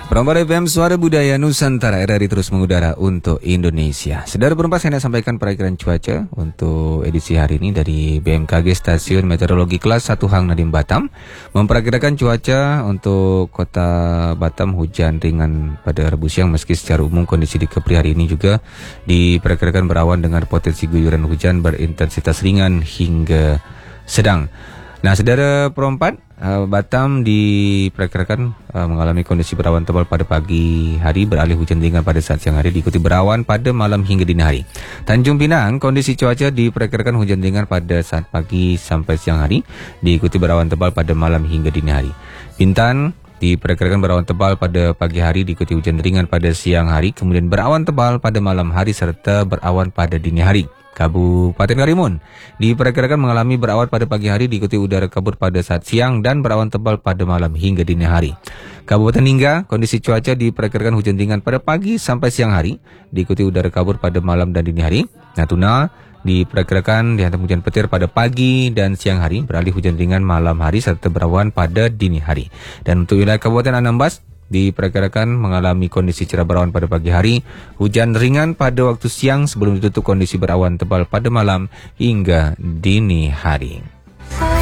Perempuan FM Suara Budaya Nusantara RRI terus mengudara untuk Indonesia. Saudara perempuan, saya sampaikan perakiraan cuaca untuk edisi hari ini dari BMKG Stasiun Meteorologi Kelas 1 Hang Nadim Batam. Memperkirakan cuaca untuk kota Batam hujan ringan pada Rabu siang, meski secara umum kondisi di Kepri hari ini juga diperkirakan berawan dengan potensi guyuran hujan berintensitas ringan hingga sedang. Nah, saudara perempat, Batam diperkirakan mengalami kondisi berawan tebal pada pagi hari, beralih hujan ringan pada saat siang hari, diikuti berawan pada malam hingga dini hari. Tanjung Pinang, kondisi cuaca diperkirakan hujan ringan pada saat pagi sampai siang hari, diikuti berawan tebal pada malam hingga dini hari. Bintan diperkirakan berawan tebal pada pagi hari, diikuti hujan ringan pada siang hari, kemudian berawan tebal pada malam hari serta berawan pada dini hari. Kabupaten Karimun diperkirakan mengalami berawan pada pagi hari, diikuti udara kabut pada saat siang dan berawan tebal pada malam hingga dini hari. Kabupaten Lingga, kondisi cuaca diperkirakan hujan ringan pada pagi sampai siang hari, diikuti udara kabut pada malam dan dini hari. Natuna diperkirakan dihantam hujan petir pada pagi dan siang hari, beralih hujan ringan malam hari serta berawan pada dini hari. Dan untuk wilayah Kabupaten Anambas diperkirakan mengalami kondisi cerah berawan pada pagi hari, hujan ringan pada waktu siang sebelum ditutup kondisi berawan tebal pada malam hingga dini hari.